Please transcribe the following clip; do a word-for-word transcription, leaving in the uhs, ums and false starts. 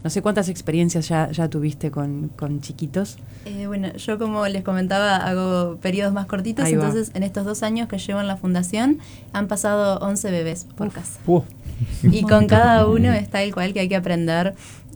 No sé cuántas experiencias ya, ya tuviste con, con chiquitos. Eh, bueno, yo como les comentaba, hago periodos más cortitos, entonces en estos dos años que llevo en la fundación han pasado once bebés por Uf, casa. uf. Y con cada uno está el cual que hay que aprender